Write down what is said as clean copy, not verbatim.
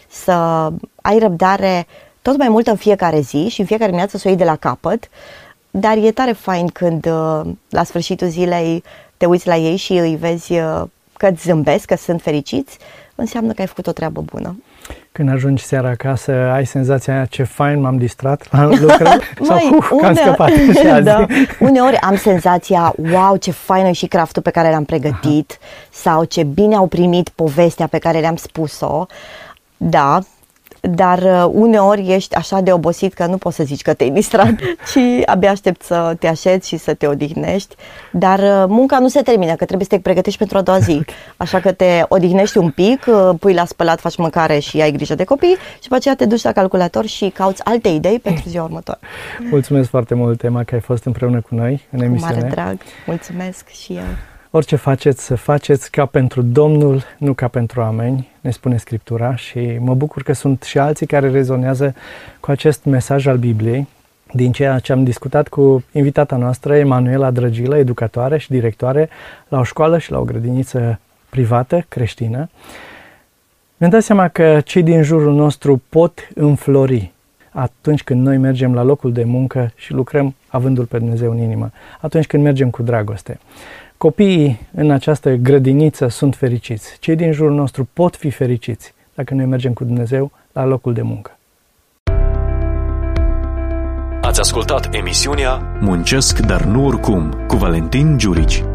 să ai răbdare tot mai mult în fiecare zi și în fiecare dimineață să o iei de la capăt, dar e tare fain când la sfârșitul zilei te uiți la ei și îi vezi că îți zâmbesc, că sunt fericiți, înseamnă că ai făcut o treabă bună. Când ajungi seara acasă, ai senzația aia, ce fain m-am distrat la lucrări? Sau că am scăpat și azi. Da. Uneori am senzația, wow, ce fain e și craftul pe care l-am pregătit, sau ce bine au primit povestea pe care le-am spus-o. Da, dar uneori ești așa de obosit că nu poți să zici că te-ai distrat, ci abia aștept să te așezi și să te odihnești. Dar munca nu se termină, că trebuie să te pregătești pentru a doua zi. Așa că te odihnești un pic, pui la spălat, faci mâncare și ai grijă de copii și după aceea te duci la calculator și cauți alte idei pentru ziua următoare. Mulțumesc foarte mult, Emma, că ai fost împreună cu noi în emisiune. Cu mare drag, mulțumesc și eu. Orice faceți, să faceți ca pentru Domnul, nu ca pentru oameni, ne spune Scriptura, și mă bucur că sunt și alții care rezonează cu acest mesaj al Bibliei, din ceea ce am discutat cu invitata noastră, Emanuela Drăgilă, educatoare și directoare la o școală și la o grădiniță privată creștină. Mi-am dat seama că cei din jurul nostru pot înflori atunci când noi mergem la locul de muncă și lucrăm avându-L pe Dumnezeu în inimă, atunci când mergem cu dragoste. Copiii în această grădiniță sunt fericiți. Cei din jurul nostru pot fi fericiți dacă noi mergem cu Dumnezeu la locul de muncă. Ați ascultat emisiunea Muncesc, dar nu oricum, cu Valentin Giurici.